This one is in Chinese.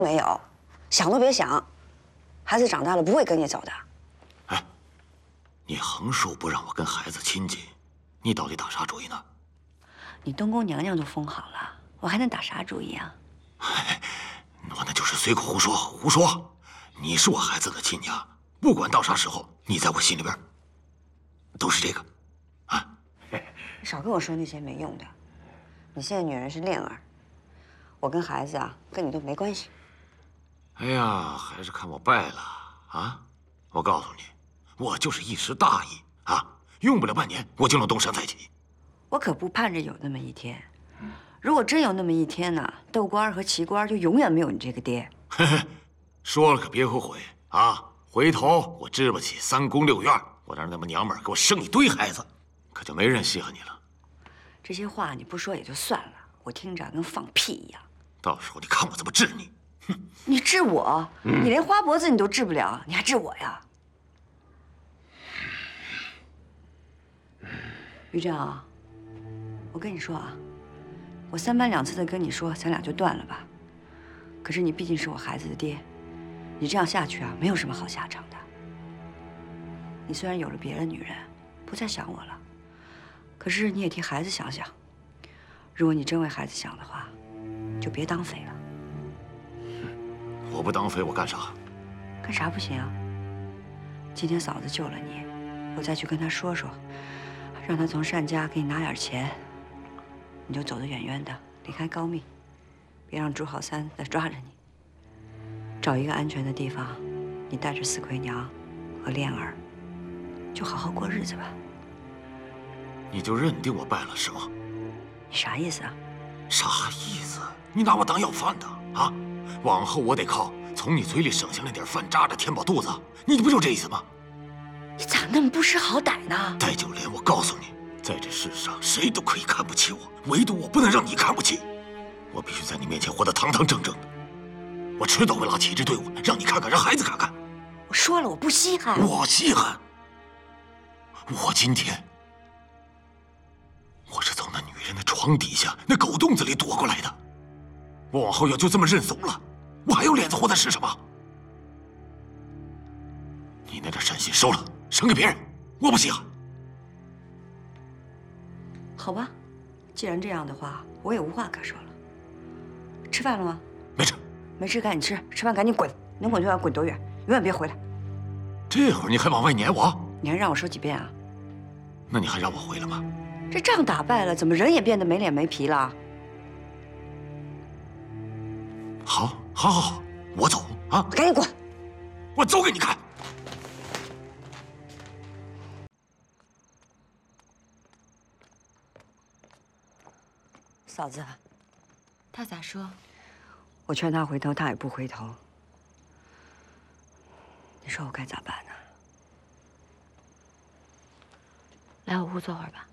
没有，想都别想。孩子长大了不会跟你走的。 哎，你横竖不让我跟孩子亲近，你到底打啥主意呢？ 你东宫娘娘都封好了，我还能打啥主意啊？ 哎，我那就是随口胡说，胡说。你是我孩子的亲家，不管到啥时候，你在我心里边都是这个，啊。 你少跟我说那些没用的。你现在女人是恋儿，我跟孩子啊，跟你都没关系。 哎呀，还是看我败了啊！我告诉你，我就是一时大意啊，用不了半年我就能东山再起。 我可不盼着有那么一天。如果真有那么一天呢，窦官和齐官就永远没有你这个爹。 嘿嘿，说了可别后悔啊！回头我支不起3宫6院，我让那么娘们儿给我生一堆孩子，可就没人稀罕你了。 这些话你不说也就算了，我听着跟放屁一样。 到时候你看我怎么治你！哼， 你治我？你连花脖子你都治不了，你还治我呀？于正啊，我跟你说啊，我3番2次的跟你说，咱俩就断了吧。可是你毕竟是我孩子的爹，你这样下去啊，没有什么好下场的。你虽然有了别的女人，不再想我了，可是你也替孩子想想。如果你真为孩子想的话，就别当匪了。 我不当匪，我干啥？ 干啥不行啊？今天嫂子救了你，我再去跟她说说，让她从单家给你拿点钱，你就走得远远的，离开高密，别让朱浩三再抓着你。找一个安全的地方，你带着四魁娘和莲儿，就好好过日子吧。 你就认定我败了是吗？ 你啥意思啊？ 啥意思？你拿我当要饭的啊？往后我得靠从你嘴里省下那点饭渣子填饱肚子，你不就这意思吗？ 你咋那么不识好歹呢？ 戴九莲，我告诉你，在这世上谁都可以看不起我，唯独我不能让你看不起。我必须在你面前活得堂堂正正的。我迟早会拉起一支队伍，让你看看，让孩子看看。 我说了，我不稀罕。 我稀罕。我今天，我是从那女人的床底下那狗洞子里躲过来的。我往后要就这么认怂了，我还有脸子活在世上吗？你那点善心收了，省给别人，我不稀罕。 好吧，既然这样的话，我也无话可说了。吃饭了吗？ 没吃。 没吃赶紧吃，吃完赶紧滚，能滚多远滚多远，永远别回来。 这会儿你还往外撵我？ 你还让我说几遍啊？ 那你还让我回来吗？ 这仗打败了，怎么人也变得没脸没皮了？ 好，好，好，好，我走啊！ 赶紧滚！ 我走给你看。 嫂子， 他咋说？ 我劝他回头，他也不回头。你说我该咋办呢？ 来我屋坐会儿吧。